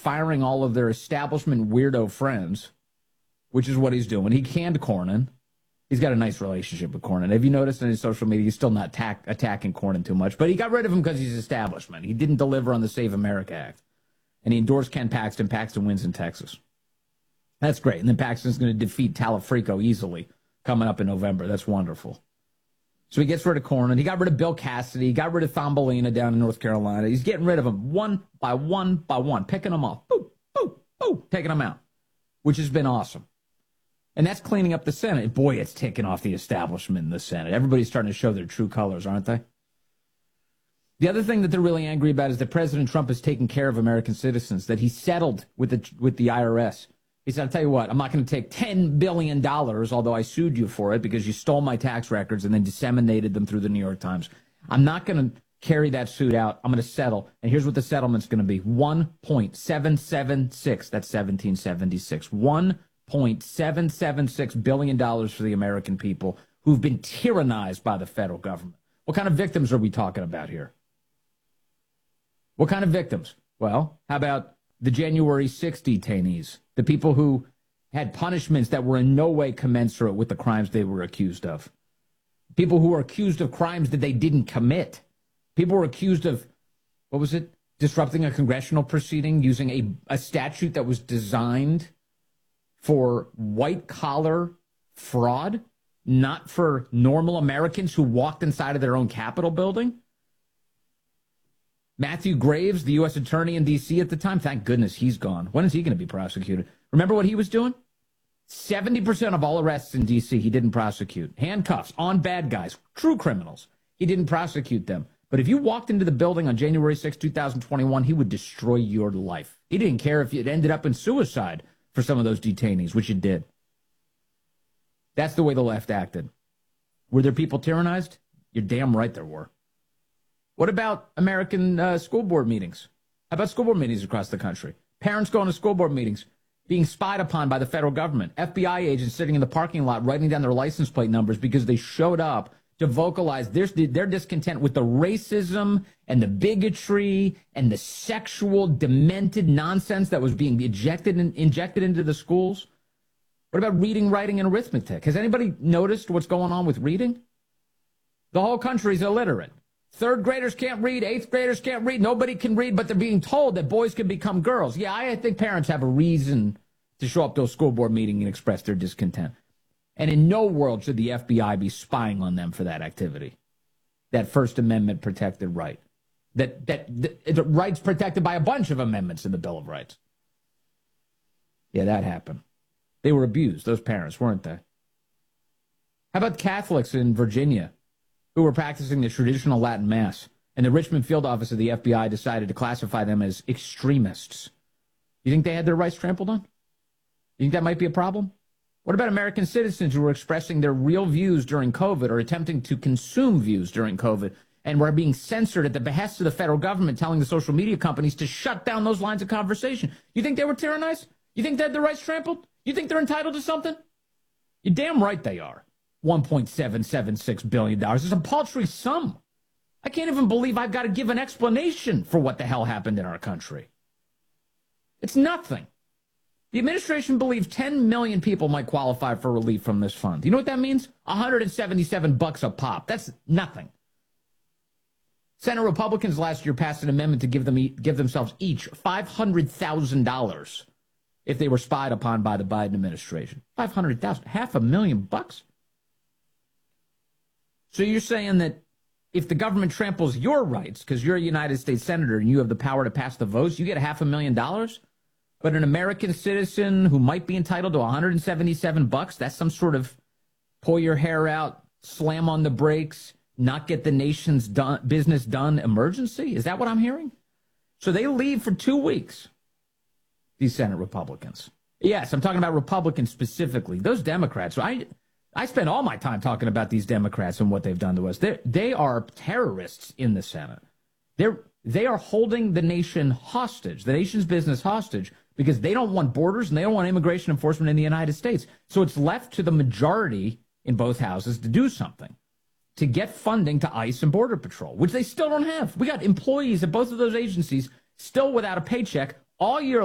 firing all of their establishment weirdo friends, which is what he's doing. He canned Cornyn. He's got a nice relationship with Cornyn. Have you noticed on his social media, he's still not attacking Cornyn too much, but he got rid of him because he's establishment. He didn't deliver on the Save America Act. And he endorsed Ken Paxton. Paxton wins in Texas. That's great. And then Paxton's going to defeat Talafrico easily coming up in November. That's wonderful. So he gets rid of Cornyn. He got rid of Bill Cassidy. He got rid of Thumbelina down in North Carolina. He's getting rid of them one by one by one, picking them off. Boop, boop, boop, taking them out, which has been awesome. And that's cleaning up the Senate. Boy, it's taking off the establishment in the Senate. Everybody's starting to show their true colors, aren't they? The other thing that they're really angry about is that President Trump is taking care of American citizens, that he settled with the IRS. He said, I'll tell you what, I'm not going to take $10 billion, although I sued you for it because you stole my tax records and then disseminated them through the New York Times. I'm not going to carry that suit out. I'm going to settle. And here's what the settlement's going to be. $1.776. That's 1776. $1.776 billion for the American people who've been tyrannized by the federal government. What kind of victims are we talking about here? What kind of victims? Well, how about the January 6 detainees, the people who had punishments that were in no way commensurate with the crimes they were accused of? People who were accused of crimes that they didn't commit. People were accused of, what was it, disrupting a congressional proceeding using a statute that was designed for white-collar fraud, not for normal Americans who walked inside of their own Capitol building. Matthew Graves, the U.S. attorney in D.C. at the time, thank goodness he's gone. When is he going to be prosecuted? Remember what he was doing? 70% of all arrests in D.C. he didn't prosecute. Handcuffs on bad guys, true criminals. He didn't prosecute them. But if you walked into the building on January 6, 2021, he would destroy your life. He didn't care if it ended up in suicide for some of those detainees, which it did. That's the way the left acted. Were there people tyrannized? You're damn right there were. What about American school board meetings? How about school board meetings across the country? Parents going to school board meetings, being spied upon by the federal government. FBI agents sitting in the parking lot writing down their license plate numbers because they showed up to vocalize their discontent with the racism and the bigotry and the sexual demented nonsense that was being injected into the schools. What about reading, writing, and arithmetic? Has anybody noticed what's going on with reading? The whole country's illiterate. Third graders can't read. Eighth graders can't read. Nobody can read, but they're being told that boys can become girls. Yeah, I think parents have a reason to show up to a school board meeting and express their discontent. And in no world should the FBI be spying on them for that activity, that First Amendment protected right, that the rights protected by a bunch of amendments in the Bill of Rights. Yeah, that happened. They were abused, those parents, weren't they? How about Catholics in Virginia who were practicing the traditional Latin Mass, and the Richmond field office of the FBI decided to classify them as extremists? You think they had their rights trampled on? You think that might be a problem? What about American citizens who were expressing their real views during COVID or attempting to consume views during COVID and were being censored at the behest of the federal government, telling the social media companies to shut down those lines of conversation? You think they were tyrannized? You think they had their rights trampled? You think they're entitled to something? You're damn right they are. $1.776 billion is a paltry sum. I can't even believe I've got to give an explanation for what the hell happened in our country. It's nothing. The administration believes 10 million people might qualify for relief from this fund. You know what that means? $177 a pop. That's nothing. Senate Republicans last year passed an amendment to give themselves each $500,000 if they were spied upon by the Biden administration. $500,000, $500,000. So you're saying that if the government tramples your rights, because you're a United States senator and you have the power to pass the votes, you get $500,000? But an American citizen who might be entitled to $177, that's some sort of pull your hair out, slam on the brakes, not get the nation's business done emergency? Is that what I'm hearing? So they leave for 2 weeks, these Senate Republicans. Yes, I'm talking about Republicans specifically. Those Democrats, I spend all my time talking about these Democrats and what they've done to us. They are terrorists in the Senate. They are holding the nation hostage, the nation's business hostage, because they don't want borders and they don't want immigration enforcement in the United States. So it's left to the majority in both houses to do something, to get funding to ICE and Border Patrol, which they still don't have. We got employees at both of those agencies still without a paycheck all year